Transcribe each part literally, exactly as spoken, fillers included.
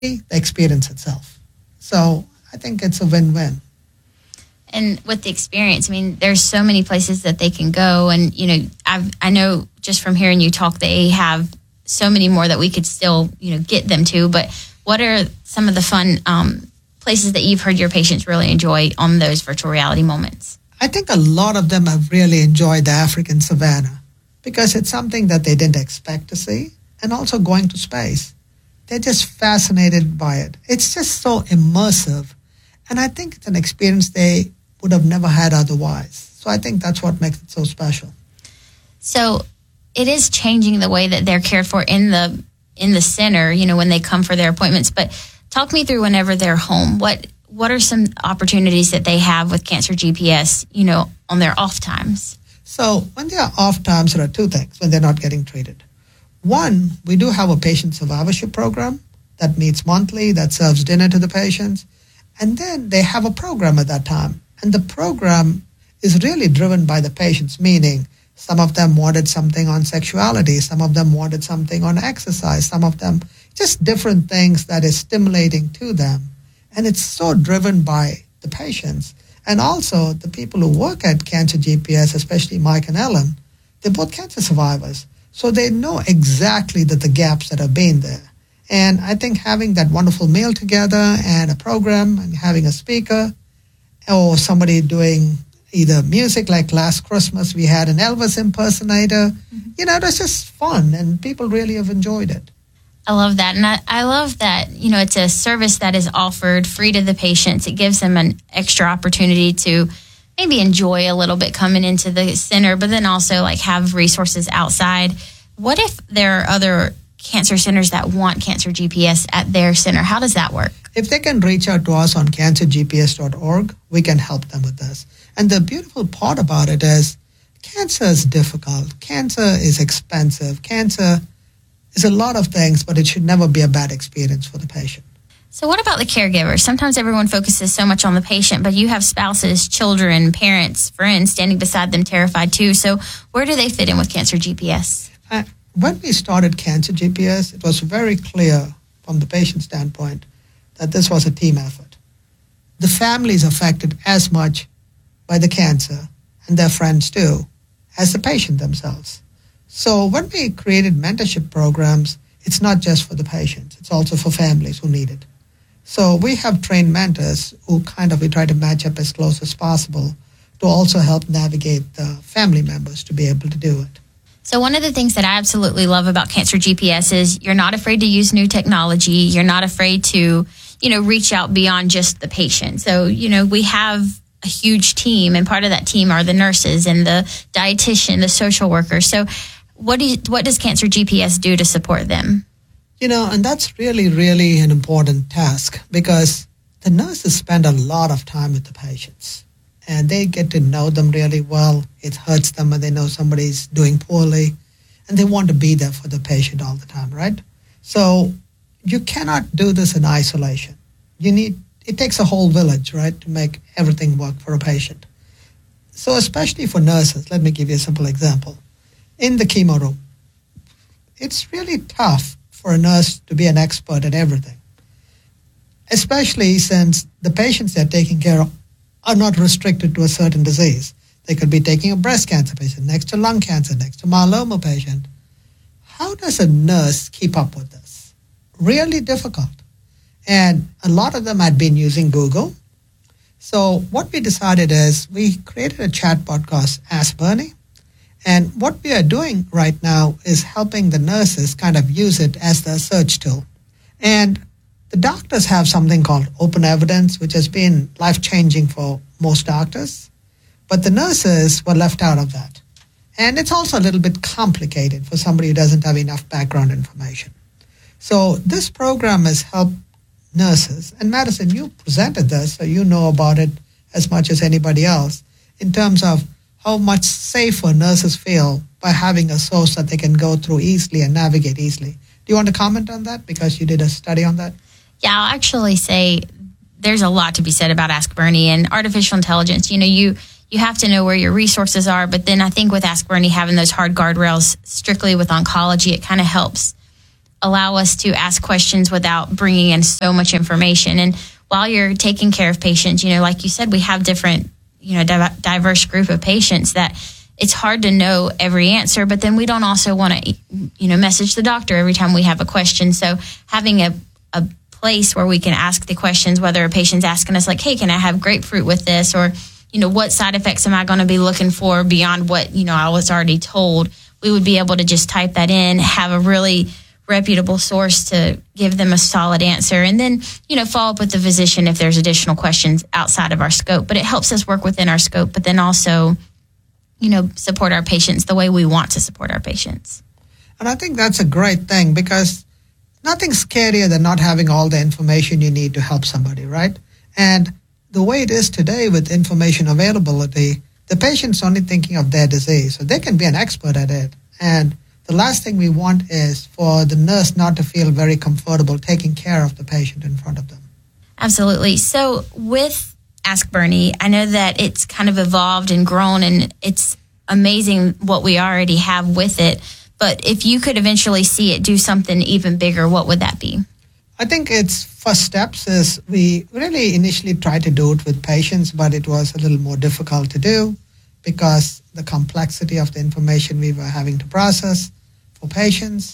the experience itself. So I think it's a win-win. And with the experience, I mean, there's so many places that they can go. And, you know, I've, I know just from hearing you talk, they have so many more that we could still, you know, get them to. But what are some of the fun um, places that you've heard your patients really enjoy on those virtual reality moments? I think a lot of them have really enjoyed the African savanna because it's something that they didn't expect to see. And also going to space. They're just fascinated by it. It's just so immersive. And I think it's an experience they would have never had otherwise. So I think that's what makes it so special. So it is changing the way that they're cared for in the in the center, you know, when they come for their appointments. But talk me through whenever they're home. What what are some opportunities that they have with Cancer G P S, you know, on their off times? So when they are off times, there are two things when they're not getting treated. One, we do have a patient survivorship program that meets monthly, that serves dinner to the patients. And then they have a program at that time. And the program is really driven by the patients, meaning some of them wanted something on sexuality, some of them wanted something on exercise, some of them just different things that is stimulating to them. And it's so driven by the patients. And also the people who work at Cancer G P S, especially Mike and Ellen, they're both cancer survivors. So they know exactly that the gaps that have been there. And I think having that wonderful meal together and a program and having a speaker or somebody doing either music, like last Christmas we had an Elvis impersonator, mm-hmm. you know, that's just fun and people really have enjoyed it. I love that. And I, I love that, you know, it's a service that is offered free to the patients. It gives them an extra opportunity to maybe enjoy a little bit coming into the center, but then also like have resources outside. What if there are other cancer centers that want Cancer G P S at their center? How does that work? If they can reach out to us on cancer g p s dot org, we can help them with this. And the beautiful part about it is cancer is difficult. Cancer is expensive. Cancer is a lot of things, but it should never be a bad experience for the patient. So what about the caregivers? Sometimes everyone focuses so much on the patient, but you have spouses, children, parents, friends standing beside them terrified too. So where do they fit in with Cancer G P S? Uh, when we started Cancer G P S, it was very clear from the patient standpoint that this was a team effort. The family is affected as much by the cancer, and their friends too, as the patient themselves. So when we created mentorship programs, it's not just for the patients, it's also for families who need it. So we have trained mentors who kind of, we try to match up as close as possible to also help navigate the family members to be able to do it. So one of the things that I absolutely love about Cancer G P S is you're not afraid to use new technology. You're not afraid to, you know, reach out beyond just the patient. So, you know, we have a huge team, and part of that team are the nurses and the dietitian, the social worker. So what do you, what does Cancer G P S do to support them? You know, and that's really, really an important task because the nurses spend a lot of time with the patients and they get to know them really well. It hurts them when they know somebody's doing poorly and they want to be there for the patient all the time, right? So you cannot do this in isolation. You need, it takes a whole village, right, to make everything work for a patient. So especially for nurses, let me give you a simple example. In the chemo room, it's really tough for a nurse to be an expert at everything, especially since the patients they're taking care of are not restricted to a certain disease. They could be taking a breast cancer patient next to lung cancer, next to myeloma patient. How does a nurse keep up with this? Really difficult. And a lot of them had been using Google. So what we decided is we created a chatbot called Ask Bernie. And what we are doing right now is helping the nurses kind of use it as their search tool. And the doctors have something called Open Evidence, which has been life-changing for most doctors. But the nurses were left out of that. And it's also a little bit complicated for somebody who doesn't have enough background information. So this program has helped nurses. And Madison, you presented this, so you know about it as much as anybody else, in terms of how much safer nurses feel by having a source that they can go through easily and navigate easily. Do you want to comment on that because you did a study on that? Yeah, I'll actually say there's a lot to be said about Ask Bernie and artificial intelligence. You know, you you have to know where your resources are, but then I think with Ask Bernie having those hard guardrails strictly with oncology, it kind of helps allow us to ask questions without bringing in so much information. And while you're taking care of patients, you know, like you said, we have different, you know, di- diverse group of patients that it's hard to know every answer, but then we don't also want to, you know, message the doctor every time we have a question. So having a, a place where we can ask the questions, whether a patient's asking us like, hey, can I have grapefruit with this? Or, you know, what side effects am I going to be looking for beyond what, you know, I was already told? We would be able to just type that in, have a really reputable source to give them a solid answer, and then, you know, follow up with the physician if there's additional questions outside of our scope. But it helps us work within our scope, but then also, you know, support our patients the way we want to support our patients. And I think that's a great thing, because nothing's scarier than not having all the information you need to help somebody, right? And the way it is today with information availability, the patient's only thinking of their disease, so they can be an expert at it. And the last thing we want is for the nurse not to feel very comfortable taking care of the patient in front of them. Absolutely. So with Ask Bernie, I know that it's kind of evolved and grown, and it's amazing what we already have with it. But if you could eventually see it do something even bigger, what would that be? I think its first steps is we really initially tried to do it with patients, but it was a little more difficult to do because the complexity of the information we were having to process for patients.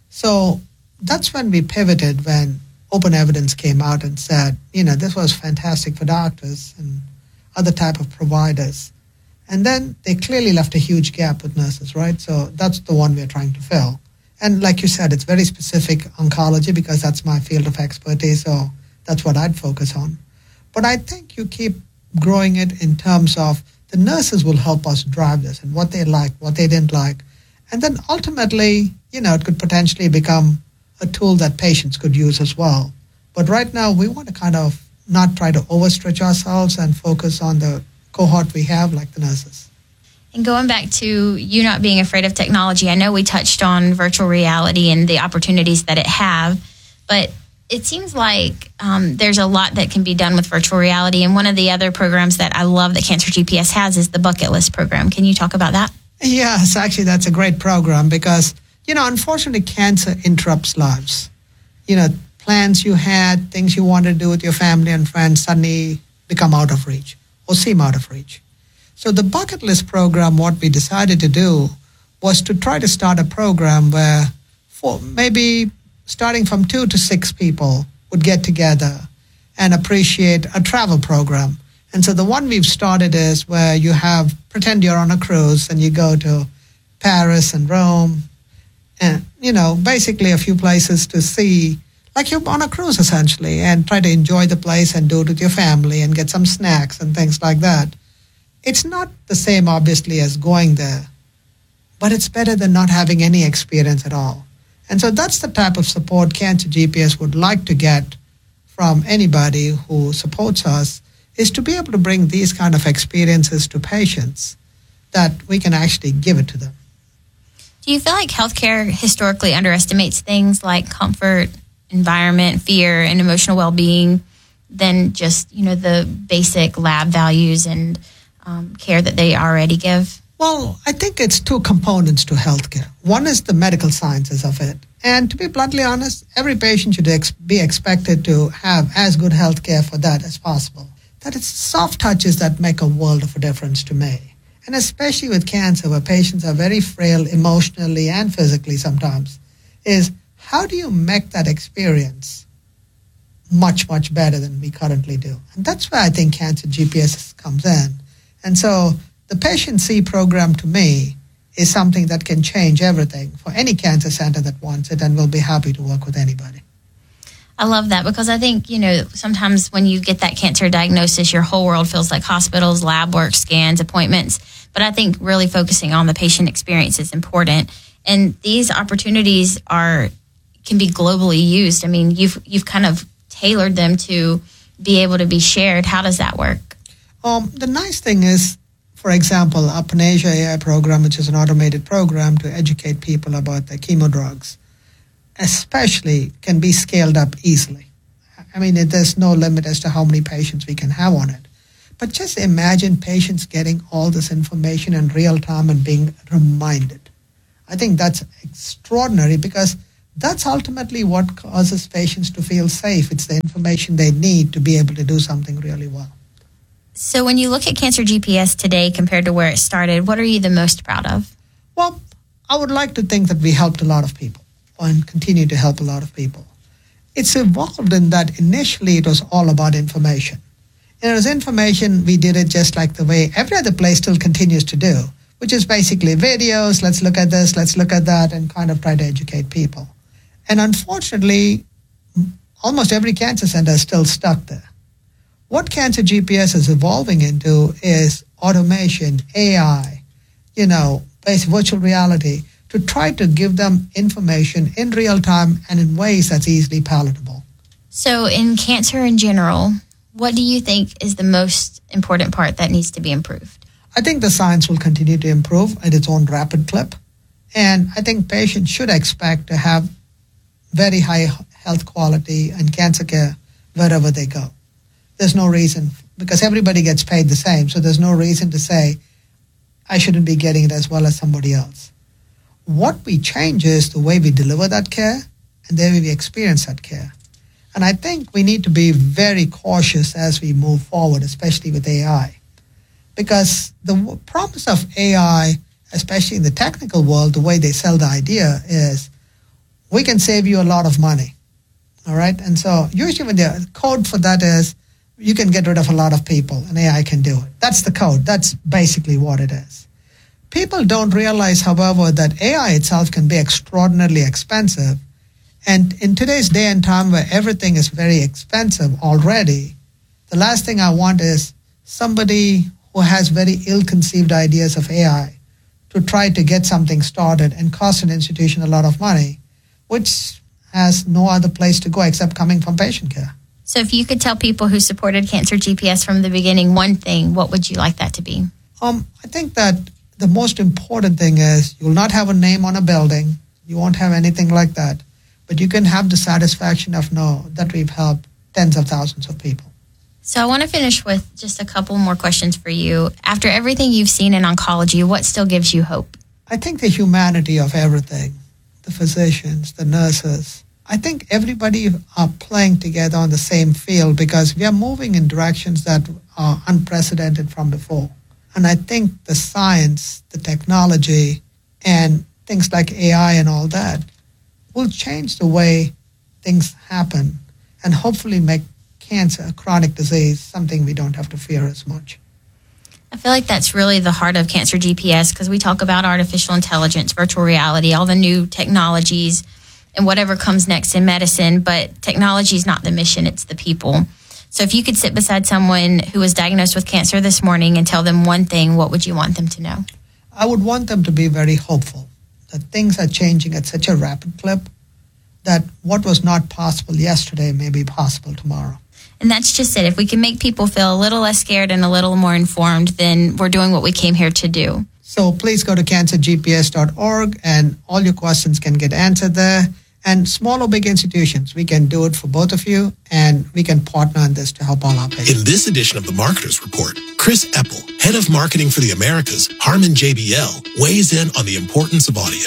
So that's when we pivoted, when Open Evidence came out and said, you know, this was fantastic for doctors and other type of providers. And then they clearly left a huge gap with nurses, right? So that's the one we're trying to fill. And like you said, it's very specific oncology because that's my field of expertise, so that's what I'd focus on. But I think you keep growing it in terms of the nurses will help us drive this and what they like, what they didn't like. And then ultimately, you know, it could potentially become a tool that patients could use as well. But right now, we want to kind of not try to overstretch ourselves and focus on the cohort we have, like the nurses. And going back to you not being afraid of technology, I know we touched on virtual reality and the opportunities that it have, but it seems like um, there's a lot that can be done with virtual reality. And one of the other programs that I love that Cancer G P S has is the Bucket List program. Can you talk about that? Yes, actually, that's a great program because, you know, unfortunately, cancer interrupts lives. You know, plans you had, things you wanted to do with your family and friends suddenly become out of reach or seem out of reach. So the Bucket List program, what we decided to do was to try to start a program where for maybe starting from two to six people would get together and appreciate a travel program. And so the one we've started is where you have, pretend you're on a cruise and you go to Paris and Rome and, you know, basically a few places to see, like you're on a cruise essentially, and try to enjoy the place and do it with your family and get some snacks and things like that. It's not the same, obviously, as going there, but it's better than not having any experience at all. And so that's the type of support Cancer G P S would like to get from anybody who supports us, is to be able to bring these kind of experiences to patients that we can actually give it to them. Do you feel like healthcare historically underestimates things like comfort, environment, fear, and emotional well-being than just, you know, the basic lab values and um, care that they already give? Well, I think it's two components to healthcare. One is the medical sciences of it. And to be bluntly honest, every patient should ex- be expected to have as good healthcare for that as possible. That it's soft touches that make a world of a difference to me. And especially with cancer, where patients are very frail emotionally and physically sometimes, is how do you make that experience much, much better than we currently do? And that's where I think Cancer G P S comes in. And so the Patient C program to me is something that can change everything for any cancer center that wants it, and we'll be happy to work with anybody. I love that because I think, you know, sometimes when you get that cancer diagnosis, your whole world feels like hospitals, lab work, scans, appointments. But I think really focusing on the patient experience is important. And these opportunities are can be globally used. I mean, you've you've kind of tailored them to be able to be shared. How does that work? Um, the nice thing is, for example, our Panasia A I program, which is an automated program to educate people about their chemo drugs, especially can be scaled up easily. I mean, it, there's no limit as to how many patients we can have on it. But just imagine patients getting all this information in real time and being reminded. I think that's extraordinary because That's ultimately what causes patients to feel safe. It's the information they need to be able to do something really well. So when you look at Cancer G P S today compared to where it started, what are you the most proud of? Well, I would like to think that we helped a lot of people and continue to help a lot of people. It's evolved in that initially it was all about information. And it was information, we did it just like the way every other place still continues to do, which is basically videos, let's look at this, let's look at that, and kind of try to educate people. And unfortunately, almost every cancer center is still stuck there. What Cancer G P S is evolving into is automation, A I, you know, basic virtual reality, to try to give them information in real time and in ways that's easily palatable. So in cancer in general, what do you think is the most important part that needs to be improved? I think the science will continue to improve at its own rapid clip. And I think patients should expect to have very high health quality and cancer care wherever they go. There's no reason, because everybody gets paid the same, so there's no reason to say, I shouldn't be getting it as well as somebody else. What we change is the way we deliver that care and the way we experience that care. And I think we need to be very cautious as we move forward, especially with A I. Because the promise of A I, especially in the technical world, the way they sell the idea is, we can save you a lot of money. All right? And so usually when the code for that is, you can get rid of a lot of people and A I can do it. That's the code. That's basically what it is. People don't realize, however, that A I itself can be extraordinarily expensive. And in today's day and time where everything is very expensive already, the last thing I want is somebody who has very ill-conceived ideas of A I to try to get something started and cost an institution a lot of money, which has no other place to go except coming from patient care. So if you could tell people who supported Cancer G P S from the beginning one thing, what would you like that to be? Um, I think that the most important thing is you will not have a name on a building. You won't have anything like that. But you can have the satisfaction of know that we've helped tens of thousands of people. So I want to finish with just a couple more questions for you. After everything you've seen in oncology, what still gives you hope? I think the humanity of everything, the physicians, the nurses, I think everybody are playing together on the same field because we are moving in directions that are unprecedented from before. And I think the science, the technology, and things like A I and all that will change the way things happen and hopefully make cancer, a chronic disease, something we don't have to fear as much. I feel like that's really the heart of Cancer G P S because we talk about artificial intelligence, virtual reality, all the new technologies, and whatever comes next in medicine, but technology is not the mission, it's the people. So if you could sit beside someone who was diagnosed with cancer this morning and tell them one thing, what would you want them to know? I would want them to be very hopeful that things are changing at such a rapid clip that what was not possible yesterday may be possible tomorrow. And that's just it. If we can make people feel a little less scared and a little more informed, then we're doing what we came here to do. So please go to cancer g p s dot org and all your questions can get answered there. And small or big institutions, we can do it for both of you, and we can partner on this to help all our patients. In this edition of the Marketers Report, Chris Eppel, head of marketing for the Americas, Harman J B L, weighs in on the importance of audio.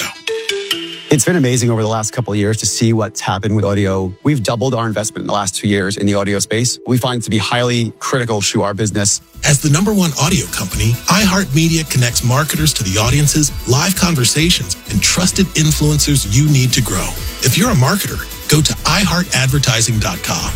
It's been amazing over the last couple of years to see what's happened with audio. We've doubled our investment in the last two years in the audio space. We find it to be highly critical to our business. As the number one audio company, iHeartMedia connects marketers to the audiences, live conversations, and trusted influencers you need to grow. If you're a marketer, go to i heart advertising dot com.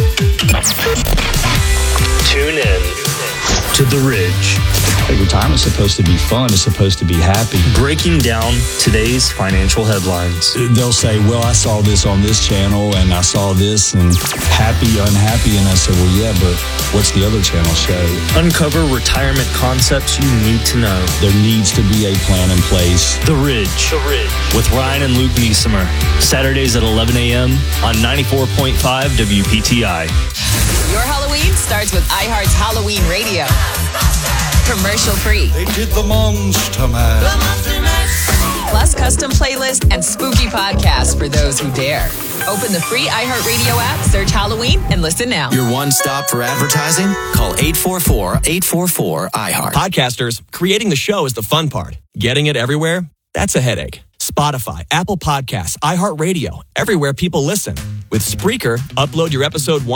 Tune in to The Ridge. Retirement's supposed to be fun. It's supposed to be happy. Breaking down today's financial headlines. They'll say, well, I saw this on this channel and I saw this and happy, unhappy. And I said, well, yeah, but what's the other channel show? Uncover retirement concepts you need to know. There needs to be a plan in place. The Ridge. The Ridge. With Ryan and Luke Niesemer. Saturdays at eleven a.m. on ninety-four point five W P T I. Your Halloween starts with iHeart's Halloween Radio. Commercial free. They did the Monster Mash. Plus custom playlist and spooky podcasts for those who dare. Open the free iHeartRadio app, search Halloween, and listen now. Your one stop for advertising? Call eight four four, eight four four, I heart. Podcasters, creating the show is the fun part. Getting it everywhere? That's a headache. Spotify, Apple Podcasts, iHeartRadio, everywhere people listen. With Spreaker, upload your episode one